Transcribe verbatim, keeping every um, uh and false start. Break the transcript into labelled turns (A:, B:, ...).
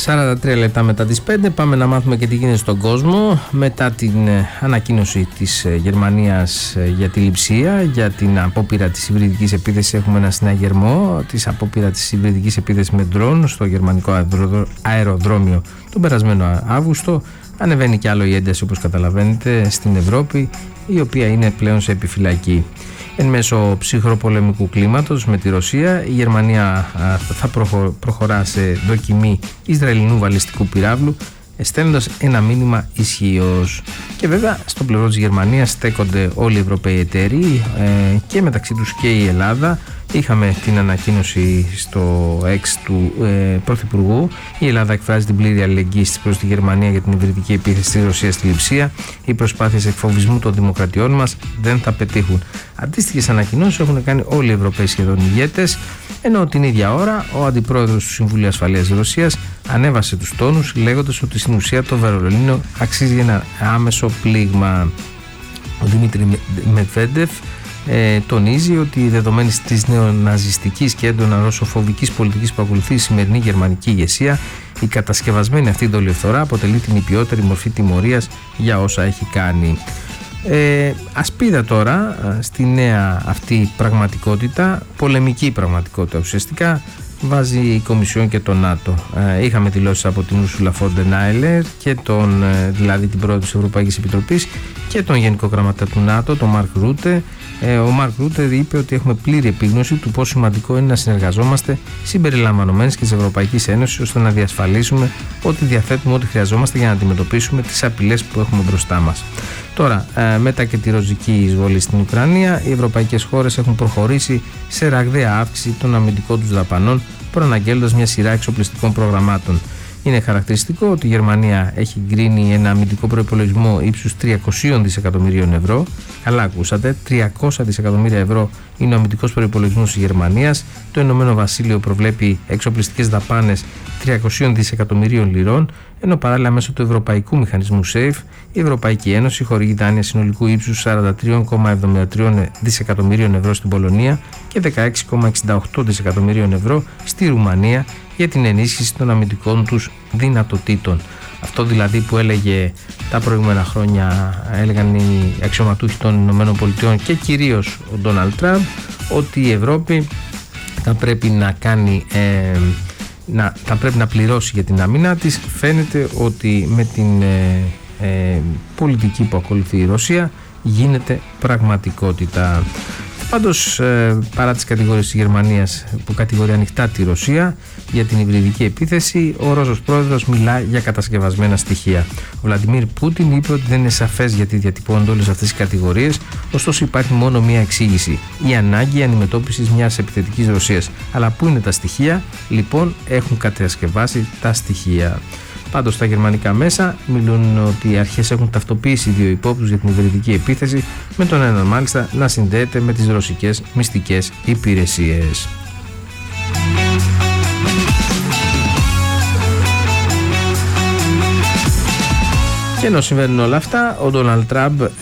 A: σαράντα τρία λεπτά μετά τις πέντε πάμε να μάθουμε και τι γίνεται στον κόσμο μετά την ανακοίνωση της Γερμανίας για τη λειψία, για την απόπειρα της υβριδικής επίθεσης. Έχουμε ένα συναγερμό της απόπειρα της υβριδικής επίθεσης με ντρόν στο γερμανικό αεροδρόμιο τον περασμένο Αύγουστο. Ανεβαίνει κι άλλο η ένταση, όπως καταλαβαίνετε, στην Ευρώπη, η οποία είναι πλέον σε επιφυλακή. Εν μέσω ψυχροπολεμικού κλίματος με τη Ρωσία, η Γερμανία θα προχωρά σε δοκιμή Ισραηλινού βαλιστικού πυράβλου, στέλνοντας ένα μήνυμα ισχύος. Και βέβαια στο πλευρό της Γερμανίας στέκονται όλοι οι Ευρωπαίοι εταίροι ε, και μεταξύ τους και η Ελλάδα. Είχαμε την ανακοίνωση στο X του ε, Πρωθυπουργού. Η Ελλάδα εκφράζει την πλήρη αλληλεγγύη προς τη Γερμανία για την υβριδική επίθεση της Ρωσίας στη λειψία. Οι προσπάθειες εκφοβισμού των δημοκρατιών μας δεν θα πετύχουν. Αντίστοιχες ανακοινώσεις έχουν κάνει όλοι οι Ευρωπαίοι σχεδόν ηγέτες, ενώ την ίδια ώρα ο αντιπρόεδρος του Συμβουλίου Ασφαλείας της Ρωσίας ανέβασε τους τόνους, λέγοντας ότι στην ουσία το Βερολίνο αξίζει ένα άμεσο πλήγμα. Ο Δημήτρη Μετβέντεφ Ε, τονίζει ότι δεδομένη της νεοναζιστικής και έντονα ρωσοφοβικής πολιτικής που ακολουθεί η σημερινή γερμανική ηγεσία, η κατασκευασμένη αυτή δολιοφθορά αποτελεί την υπιότερη μορφή τιμωρίας για όσα έχει κάνει. Ε, ασπίδα τώρα στη νέα αυτή πραγματικότητα, πολεμική πραγματικότητα ουσιαστικά, βάζει η Κομισιόν και το ΝΑΤΟ. Ε, είχαμε δηλώσεις από την Ursula von der Leyen και τον, δηλαδή την πρόεδρο της Ευρωπαϊκής Επιτροπής, και τον Γενικό Γραμματέα του ΝΑΤΟ, τον Μαρκ Ρούτε. Ε, ο Μαρκ Ρούτε είπε ότι έχουμε πλήρη επίγνωση του πόσο σημαντικό είναι να συνεργαζόμαστε συμπεριλαμβανομένης και της Ευρωπαϊκής Ένωσης, ώστε να διασφαλίσουμε ότι διαθέτουμε ό,τι χρειαζόμαστε για να αντιμετωπίσουμε τις απειλές που έχουμε μπροστά μας. Τώρα, ε, μετά και τη ρωσική εισβολή στην Ουκρανία, οι ευρωπαϊκές χώρες έχουν προχωρήσει σε ραγδαία αύξηση των αμυντικών τους δαπανών, προαναγγέλλοντας μια σειρά εξοπλιστικών προγραμμάτων. Είναι χαρακτηριστικό ότι η Γερμανία έχει γκρίνει ένα αμυντικό προϋπολογισμό ύψους τριακόσια δισεκατομμυρίων ευρώ. Καλά ακούσατε, τριακόσια δισεκατομμύρια ευρώ είναι ο αμυντικός προϋπολογισμός της Γερμανίας. Το Ηνωμένο Βασίλειο προβλέπει εξοπλιστικές δαπάνες τριακόσια δισεκατομμυρίων λιρών, ενώ παράλληλα μέσω του Ευρωπαϊκού Μηχανισμού ΣΕΙΦ η Ευρωπαϊκή Ένωση χορηγεί δάνεια συνολικού ύψους σαράντα τρία κόμμα εβδομήντα τρία δισεκατομμυρίων ευρώ στην Πολωνία και δεκαέξι κόμμα εξήντα οκτώ δισεκατομμυρίων ευρώ στη Ρουμανία για την ενίσχυση των αμυντικών τους δυνατοτήτων. Αυτό δηλαδή που έλεγε τα προηγούμενα χρόνια, έλεγαν οι αξιωματούχοι των Ηνωμένων Πολιτειών και κυρίως ο Ντόναλντ Τραμπ, ότι η Ευρώπη θα πρέπει να κάνει ε, να, θα πρέπει να πληρώσει για την άμυνά της. Φαίνεται ότι με την ε, ε, πολιτική που ακολουθεί η Ρωσία γίνεται πραγματικότητα. Πάντως, ε, παρά τις κατηγορίες της Γερμανίας που κατηγορεί ανοιχτά τη Ρωσία για την υβριδική επίθεση, ο Ρώσος πρόεδρος μιλά για κατασκευασμένα στοιχεία. Ο Βλαντιμίρ Πούτιν είπε ότι δεν είναι σαφές γιατί διατυπώνονται όλες αυτές τις κατηγορίες, ωστόσο υπάρχει μόνο μία εξήγηση: η ανάγκη αντιμετώπισης μιας επιθετικής Ρωσίας. Αλλά πού είναι τα στοιχεία? Λοιπόν, έχουν κατασκευάσει τα στοιχεία. Πάντως τα γερμανικά μέσα μιλούν ότι οι αρχές έχουν ταυτοποιήσει δύο υπόπτους για την υβριδική επίθεση, με τον έναν μάλιστα να συνδέεται με τις ρωσικές μυστικές υπηρεσίες. Και ενώ συμβαίνουν όλα αυτά, ο Ντόναλντ Τραμπ